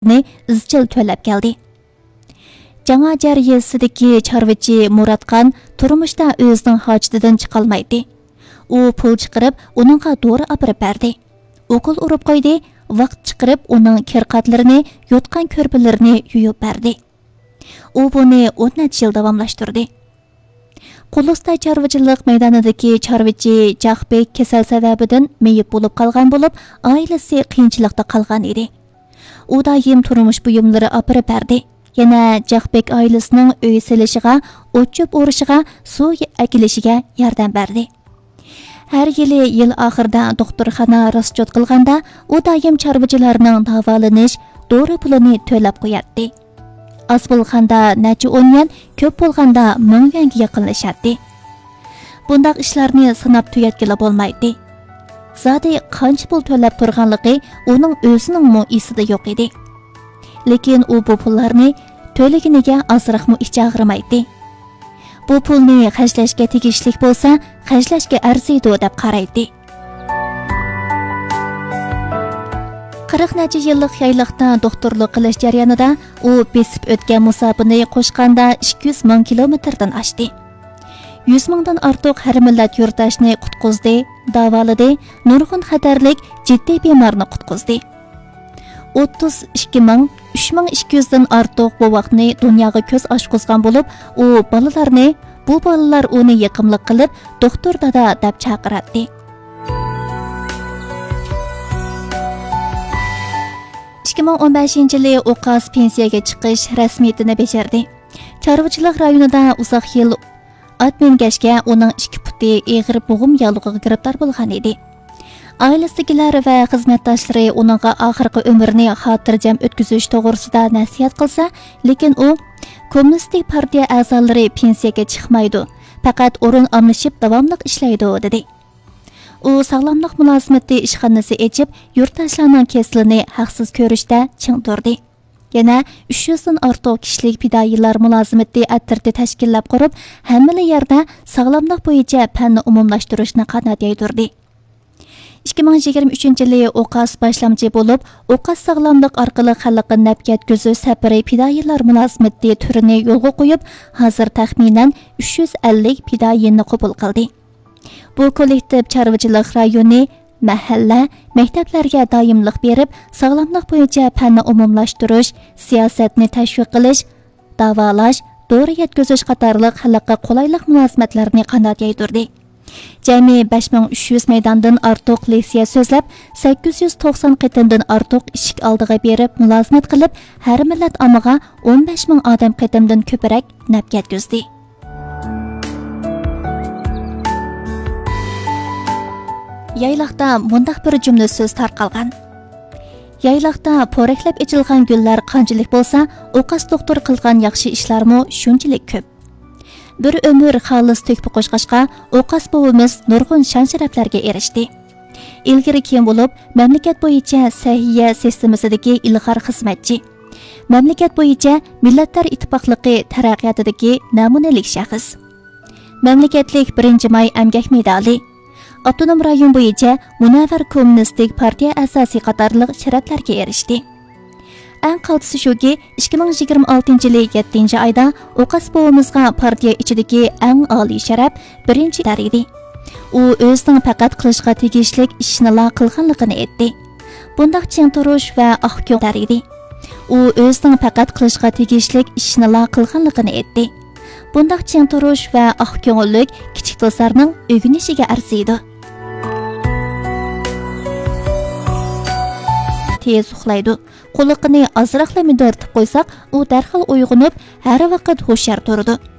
izchil to'lab keldi. Жаңаjar yezisidagi chorvachi Muratxon turmushda o'zining hojatidan chiqolmaydi. U pul chiqarib, uningga dori olib berdi. O'qil urib qo'ydi, vaqt chiqarib uning kirqatlarini, yotgan ko'rpalarini yuyib berdi. U buni 10 yil davomlashtirdi. Qulusda chorvachilik maydonidagi chorvachi Jahbek kasal sababidan meyib bo'lib qolgan bo'lib, oilasi qiyinchilikda qolgan edi. U doim turmush buyumlari olib berdi. Yana Jahbek oilasining uy silishiga, o'chib o'rishiga, suv akilishiga yordam berdi. Har yili yil oxirida doktorxona rasjot qilganda, u doim chorvachilarning davolanish, dori pulini to'lab qo'yardi. Az bo'lganda necha 10 yuan, ko'p bo'lganda 1000 yuanga yaqinlashadi. Bundaq ishlarni sanab tugatgila bo'lmaydi. Zodi qancha pul to'lab turganligi uning o'zining esida yo'q edi. Lekin u bu pullarni to'liginiga ozroqmi ich og'rimaydi. Bu pulni xarjlashga tegishli bo'lsa, xarjlashga arziydi deb qaraydi. 40 necha yillik yayliqda doktorlik qilish jarayonida u besib o'tgan musofirni qo'shganda 200 ming kilometrdan oshdi. 100 mingdan ortiq har millat yurtdoshni qutqizdi, davoladi, nurg'un xatarlik jiddiy bemorni qutqizdi. 32 dan ortiq bu vaqtni dunyoga ko'z ochqizgan bo'lib, u bu bolalar uni yiqimlik qilib, doktor dada deb chaqiradi. 2015-yili Oqas pensiyaga chiqish rasmiyatini bajardi. Chorvachilik rayonida uzoq yil ot mengashga uning 2 puti eg'ir bo'g'im yog'lig'iga giribtor bo'lgan edi. Oilasidagilar va xizmatdoshlari uningga oxirgi umrini xotirjam o'tkazish to'g'risida nasihat qilsa, lekin u Kommunistik partiya a'zolari pensiyaga chiqmaydi, faqat o'rin almashib davomli ishlaydi dedi. U sog'lomlik mulozimati ishxonasi ochib, yurtdoshlarning kesilini haqsiz ko'rishda ching turdi. Yana 300 dan ortiq kishilik fidoyilar mulozimati attirdi tashkillab qurib, hamma yerda sog'lomlik bo'yicha fanni umumlashtirishni qanot yaydirdi. 2023-yili Oqas boshlamchi bo'lib, Oqas sog'lomlik orqali xalqqa naf yetkazish safari fidoyilar mulozimati turini yo'lga qo'yib, hozir taxminan 350 fidoyini qabul qildi. Bu kollektiv chorvachilik rayoni mahalla, maktablarga doimlik berib, sog'lomlik bo'yicha fanni umumlashtirish, siyosatni tashviq qilish, davolash, dori yetkazish qatorliq xalqqa qulaylik munosabatlarini qanot yaydirdi. Jami 5300 maydondan ortiq leksiya so'zlab, 890 qitimdan ortiq ishik oldiga berib, mulozimat qilib, har millat omiga 15000 odam qitimdan ko'proq naf yetkazdi. Yayloqda bundaq bir jumla so'z tarqalgan. Yayloqda po'raklab ichilgan gullar qanchalik bo'lsa, Oqas doktor qilgan yaxshi ishlarmi shunchalik ko'p. Bir ömür xolis to'kib qo'shqashqa Oqas bovimiz nurg'un shon-sharaflarga erishdi. Ilgari keyin bo'lib, mamlakat bo'yicha sahiya sistemasidagi ilg'or xizmatchi. Mamlakat bo'yicha Millatlar Ittifoqligi taraqqiyotidagi namunalik shaxs. Mamlakatlik 1-may emgak medali. Avtonom rayon bo'yicha Munavvar Kommunistik partiya asosiy qatorliq sharaflarga erishdi. Eng qaltisi shuki, 2026-yili 7-oyda Oqas bovimizga partiya ichidagi eng oliy sharaf 1-dar edi. U o'zining faqat qilishga tegishli ishni qilganligini aytdi. Bundaq ching turish va ahko'mlar edi. U o'zining faqat qilishga tegishli ishni qilganligini aytdi. Bundaq ching turish va ahko'mlik kichik do'stlarning o'rganishiga arziydi. Tez uxlaydi. Quliqini azroqla midartib qo'ysak, u darhol uyg'onib, har vaqt hushyor turadi.